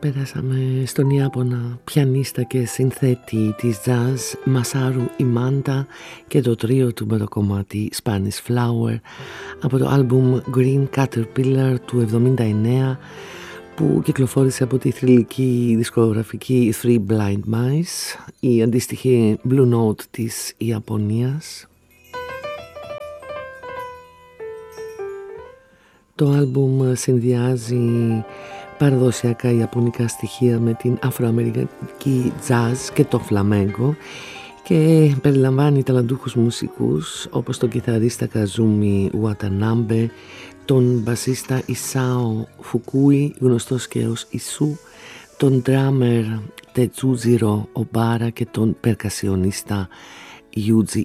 Πέρασαμε στον Ιάπωνα πιανίστα και συνθέτη της jazz Μασάρου Ιμάντα και το τρίο του με το κομμάτι Spanish Flower από το άλμπουμ Green Caterpillar του 1979 που κυκλοφόρησε από τη θρυλική δισκογραφική Three Blind Mice, η αντίστοιχη Blue Note της Ιαπωνίας. Το άλμπουμ συνδυάζει παραδοσιακά ιαπωνικά στοιχεία με την αφροαμερικανική jazz και το φλαμέγκο και περιλαμβάνει ταλαντούχους μουσικούς όπως τον κιθαρίστα Καζούμι Ουατανάμπε, τον μπασίστα Ισάο Φουκούι, γνωστός και ως Ισού, τον ντράμερ Τετσούζιρο Ομπάρα και τον περκασιονίστα Ιούτζι